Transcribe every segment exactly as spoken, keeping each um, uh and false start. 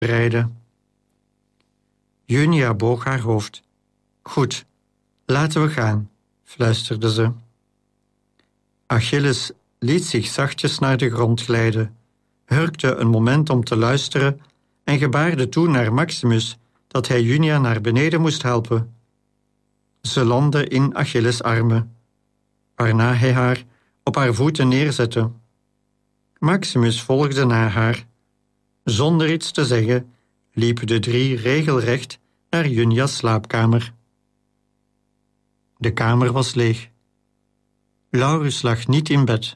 breidde. Junia boog haar hoofd. Goed, laten we gaan, fluisterde ze. Achilles liet zich zachtjes naar de grond glijden, hurkte een moment om te luisteren en gebaarde toen naar Maximus dat hij Junia naar beneden moest helpen. Ze landde in Achilles' armen, waarna hij haar op haar voeten neerzette. Maximus volgde na haar. Zonder iets te zeggen liepen de drie regelrecht naar Junia's slaapkamer. De kamer was leeg. Laurus lag niet in bed.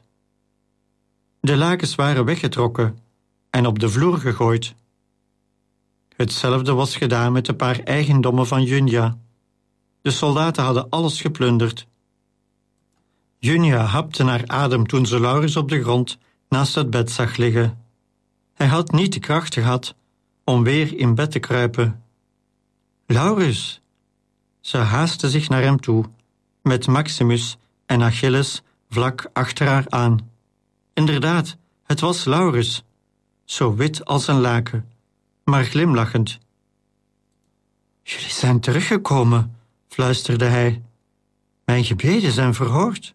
De lakens waren weggetrokken en op de vloer gegooid. Hetzelfde was gedaan met de paar eigendommen van Junia. De soldaten hadden alles geplunderd. Junia hapte naar adem toen ze Laurus op de grond naast het bed zag liggen. Hij had niet de kracht gehad om weer in bed te kruipen. Laurus! Ze haastte zich naar hem toe, met Maximus en Achilles vlak achter haar aan. Inderdaad, het was Laurus, zo wit als een laken, maar glimlachend. Jullie zijn teruggekomen, fluisterde hij. Mijn gebeden zijn verhoord.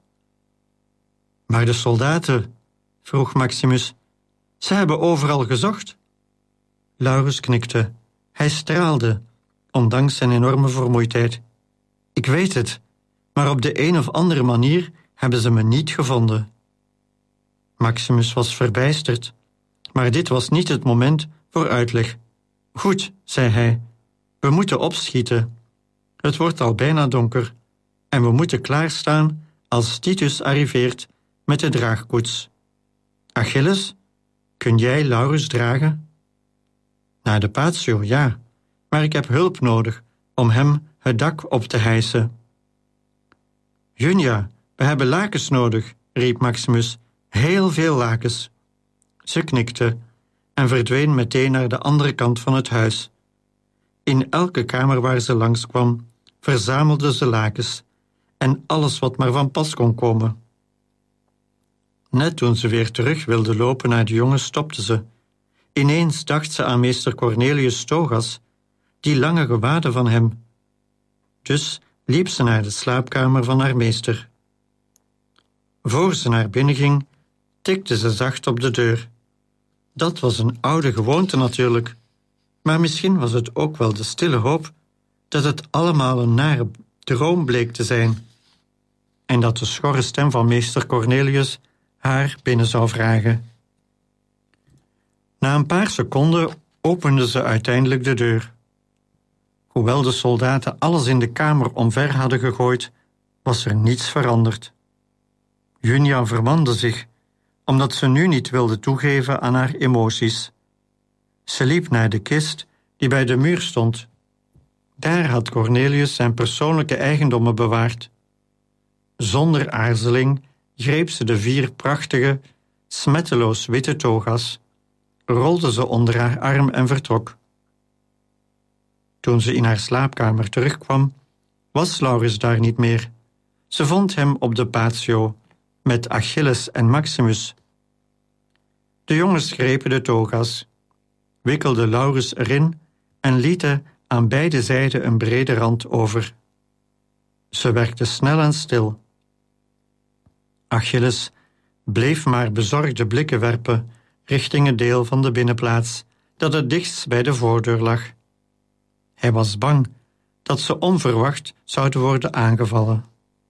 Maar de soldaten, vroeg Maximus, ze hebben overal gezocht. Laurus knikte. Hij straalde, ondanks zijn enorme vermoeidheid. Ik weet het, maar op de een of andere manier hebben ze me niet gevonden. Maximus was verbijsterd, maar dit was niet het moment voor uitleg. Goed, zei hij, we moeten opschieten. Het wordt al bijna donker en we moeten klaarstaan als Titus arriveert met de draagkoets. Achilles, kun jij Laurus dragen? Naar de patio, ja, maar ik heb hulp nodig om hem het dak op te hijsen. Junia, we hebben lakens nodig, riep Maximus. Heel veel lakens. Ze knikte en verdween meteen naar de andere kant van het huis. In elke kamer waar ze langskwam, verzamelde ze lakens en alles wat maar van pas kon komen. Net toen ze weer terug wilde lopen naar de jongen, stopte ze. Ineens dacht ze aan meester Cornelius Thogas, die lange gewaden van hem. Dus liep ze naar de slaapkamer van haar meester. Voor ze naar binnen ging, tikte ze zacht op de deur. Dat was een oude gewoonte natuurlijk, maar misschien was het ook wel de stille hoop dat het allemaal een nare droom bleek te zijn en dat de schorre stem van meester Cornelius haar binnen zou vragen. Na een paar seconden opende ze uiteindelijk de deur. Hoewel de soldaten alles in de kamer omver hadden gegooid, was er niets veranderd. Junia vermande zich, omdat ze nu niet wilde toegeven aan haar emoties. Ze liep naar de kist die bij de muur stond. Daar had Cornelius zijn persoonlijke eigendommen bewaard. Zonder aarzeling greep ze de vier prachtige, smetteloos witte toga's, rolde ze onder haar arm en vertrok. Toen ze in haar slaapkamer terugkwam, was Laurus daar niet meer. Ze vond hem op de patio, met Achilles en Maximus. De jongens grepen de toga's, wikkelden Laurus erin en lieten aan beide zijden een brede rand over. Ze werkten snel en stil. Achilles bleef maar bezorgde blikken werpen richting het deel van de binnenplaats dat het dichtst bij de voordeur lag. Hij was bang dat ze onverwacht zouden worden aangevallen.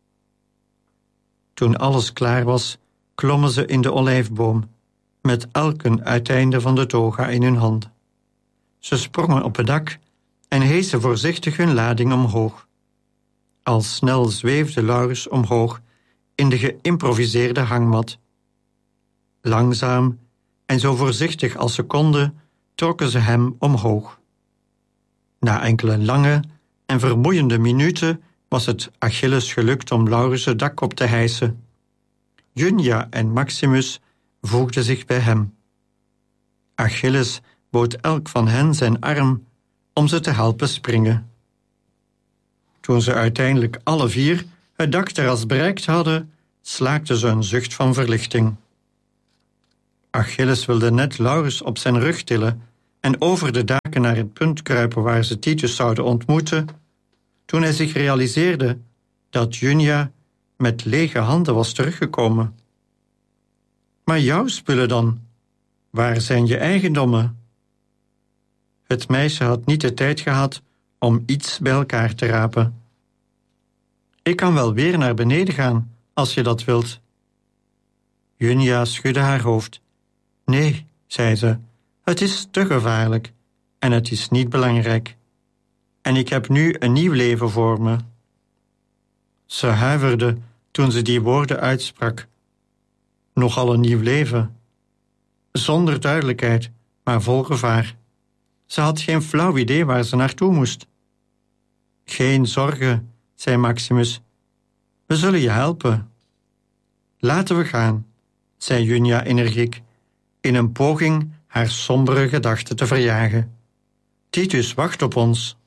Toen alles klaar was, klommen ze in de olijfboom, met elk een uiteinde van de toga in hun hand. Ze sprongen op het dak en heesen voorzichtig hun lading omhoog. Al snel zweefde Laurus omhoog in de geïmproviseerde hangmat. Langzaam en zo voorzichtig als ze konden, trokken ze hem omhoog. Na enkele lange en vermoeiende minuten was het Achilles gelukt om Laurus het dak op te hijsen. Junia en Maximus voegden zich bij hem. Achilles bood elk van hen zijn arm om ze te helpen springen. Toen ze uiteindelijk alle vier het dakterras bereikt hadden, slaakten ze een zucht van verlichting. Achilles wilde net Laurus op zijn rug tillen, en over de daken naar het punt kruipen waar ze Titus zouden ontmoeten, toen hij zich realiseerde dat Junia met lege handen was teruggekomen. Maar jouw spullen dan? Waar zijn je eigendommen? Het meisje had niet de tijd gehad om iets bij elkaar te rapen. Ik kan wel weer naar beneden gaan, als je dat wilt. Junia schudde haar hoofd. Nee, zei ze, het is te gevaarlijk en het is niet belangrijk. En ik heb nu een nieuw leven voor me. Ze huiverde toen ze die woorden uitsprak. Nogal een nieuw leven. Zonder duidelijkheid, maar vol gevaar. Ze had geen flauw idee waar ze naartoe moest. Geen zorgen, zei Maximus. We zullen je helpen. Laten we gaan, zei Junia energiek, in een poging haar sombere gedachten te verjagen. Titus wacht op ons.